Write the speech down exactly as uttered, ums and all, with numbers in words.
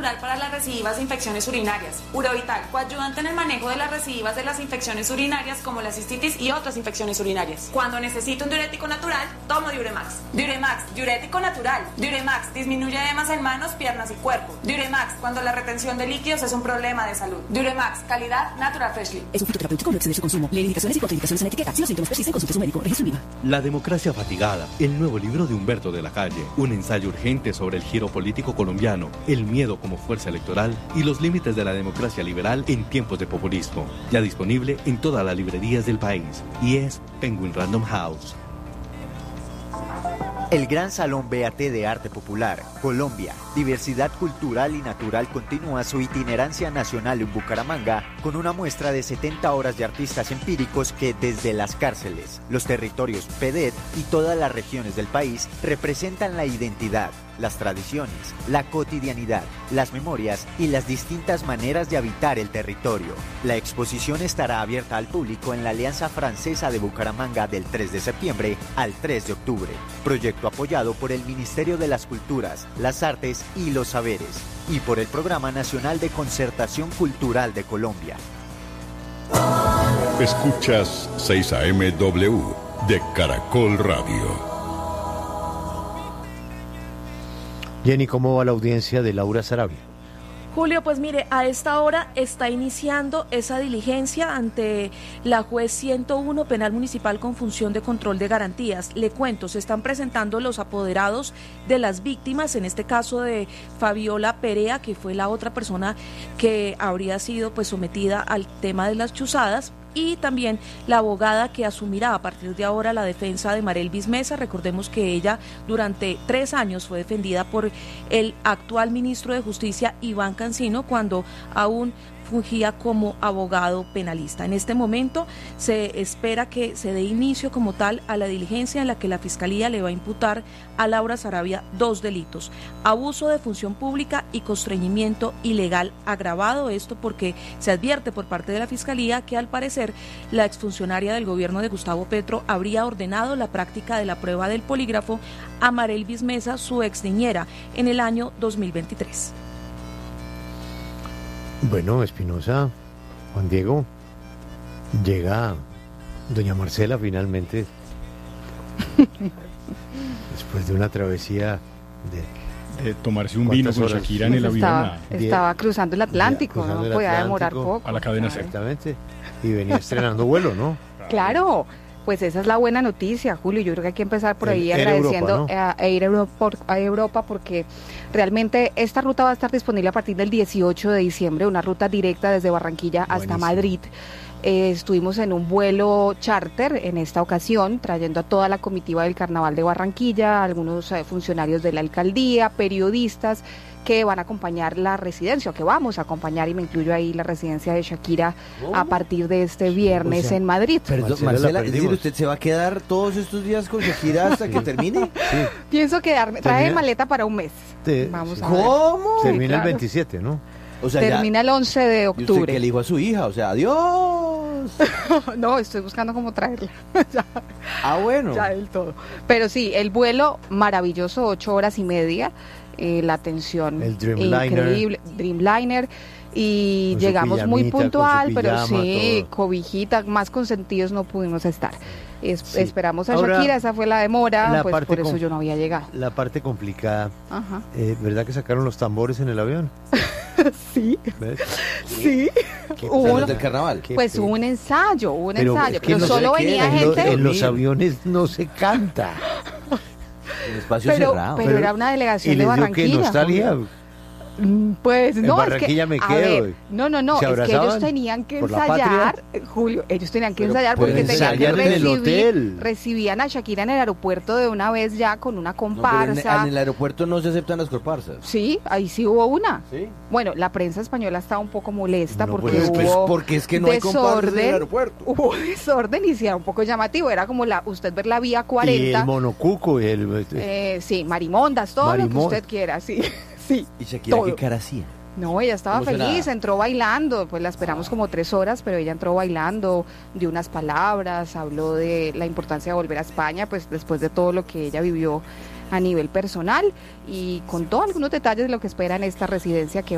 natural para las recidivas de infecciones urinarias. Urovital, coayudante en el manejo de las recidivas de las infecciones urinarias como la cistitis y otras infecciones urinarias. Cuando necesito un diurético natural, tomo Diuremax. Diuremax, diurético natural. Diuremax disminuye edemas en manos, piernas y cuerpo. Diuremax, cuando la retención de líquidos es un problema de salud. Diuremax, calidad Natural Freshly. Es un fitoterapéutico, no excede su consumo. Lee indicaciones y contraindicaciones en etiqueta. Si los síntomas persisten, consulte a su médico. Registro IVA. La democracia fatigada, el nuevo libro de Humberto de la Calle. Un ensayo urgente sobre el giro político colombiano, el miedo como fuerza electoral y los límites de la democracia liberal en tiempos de populismo. Ya disponible en todas las librerías del país. Y es Penguin Random House. El Gran Salón B A T de Arte Popular, Colombia, Diversidad Cultural y Natural continúa su itinerancia nacional en Bucaramanga con una muestra de setenta horas de artistas empíricos que desde las cárceles, los territorios P D E T y todas las regiones del país representan la identidad, las tradiciones, la cotidianidad, las memorias y las distintas maneras de habitar el territorio. La exposición estará abierta al público en la Alianza Francesa de Bucaramanga del tres de septiembre al tres de octubre. Proyecto apoyado por el Ministerio de las Culturas, las Artes y los Saberes y por el Programa Nacional de Concertación Cultural de Colombia. Escuchas seis A M W de Caracol Radio. Jenny, ¿cómo va la audiencia de Laura Sarabia? Julio, pues mire, a esta hora está iniciando esa diligencia ante la juez ciento uno Penal Municipal con función de control de garantías. Le cuento, se están presentando los apoderados de las víctimas, en este caso de Fabiola Perea, que fue la otra persona que habría sido pues sometida al tema de las chuzadas, y también la abogada que asumirá a partir de ahora la defensa de Marelvis Mesa. Recordemos que ella durante tres años fue defendida por el actual ministro de Justicia, Iván Cancino, cuando aún fungía como abogado penalista. En este momento se espera que se dé inicio como tal a la diligencia en la que la Fiscalía le va a imputar a Laura Sarabia dos delitos: abuso de función pública y constreñimiento ilegal agravado. Esto porque se advierte por parte de la Fiscalía que al parecer la exfuncionaria del gobierno de Gustavo Petro habría ordenado la práctica de la prueba del polígrafo a Marelvis Mesa, su ex niñera, en el año dos mil veintitrés. Bueno, Espinosa, Juan Diego, llega doña Marcela finalmente, después de una travesía de... de tomarse un vino con horas? Shakira en el Pues avión. estaba, a, estaba cruzando el Atlántico, cruzando no el podía Atlántico, demorar poco. a la cadena C. Exactamente, y venía estrenando vuelo, ¿no? Claro, pues esa es la buena noticia, Julio. Yo creo que hay que empezar por ahí Air agradeciendo Europa, ¿no? a, a Air Europa, a Europa, porque realmente esta ruta va a estar disponible a partir del dieciocho de diciembre, una ruta directa desde Barranquilla hasta Buenísimo. Madrid. Eh, estuvimos en un vuelo charter en esta ocasión, trayendo a toda la comitiva del Carnaval de Barranquilla, algunos eh, funcionarios de la alcaldía, periodistas que van a acompañar la residencia, o que vamos a acompañar, y me incluyo ahí la residencia de Shakira ¿Cómo? a partir de este viernes O sea, en Madrid. Perdón, Marcela, Marcela, la es decir, perdimos. ¿usted se va a quedar todos estos días con Shakira hasta que termine? Sí. Pienso quedarme, trae Termina- maleta para un mes. Te- Vamos sí. a ver. ¿Cómo? Termina claro. el veintisiete, ¿no? O sea, Termina el once de ya, ¿y usted octubre. que le dijo a su hija? O sea, adiós. No, estoy buscando cómo traerla. ya, Ah, bueno. ya del todo. Pero sí, el vuelo maravilloso, ocho horas y media. Eh, la atención El Dreamliner. increíble, Dreamliner, y Con su llegamos muy pijamita, puntual, con su pero pijama, sí, todo. cobijita, más consentidos no pudimos estar. Es- Sí. Esperamos a Ahora, Shakira, esa fue la demora, la pues parte por eso com- yo no había llegado. La parte complicada, Ajá. eh, ¿verdad que sacaron los tambores en el avión? Sí, ¿Ves? sí. Qué Hubo O sea, uno- los del carnaval. Qué Pues pe- hubo un ensayo, hubo un Pero ensayo, es que pero no sé solo qué, venía en En, lo- gente. en los dormir. aviones no se canta. En espacio Pero, cerrado. pero era una ¿Y delegación de les dio qué Barranquilla. nostalgia? Mm, Pues En no, es Barranquilla que, me a quedo. ver, no, no, no, ¿Se es que ellos abrazaban tenían que por la ensayar, Julio, ellos tenían que Pero ensayar porque pueden tenían que ensayar en el recibir, hotel. recibían a Shakira en el aeropuerto de una vez ya con una No, pero en, comparsa. en el aeropuerto no se aceptan las comparsas. Sí, ahí sí hubo una. ¿Sí? Bueno, la prensa española estaba un poco molesta No, porque pues, hubo Pues porque es que no hay comparsas en el desorden, aeropuerto. hubo desorden y sí era un poco llamativo, era como la usted ver la vía Y cuarenta. el monocuco. Y el, Eh, sí, marimondas, todo lo Marimón- que usted quiera, sí, sí. ¿Y Shakira todo. qué cara hacía? No, ella estaba Emocionada. feliz, entró bailando, pues la esperamos como tres horas, pero ella entró bailando, dio unas palabras, habló de la importancia de volver a España, pues después de todo lo que ella vivió a nivel personal, y contó algunos detalles de lo que espera en esta residencia que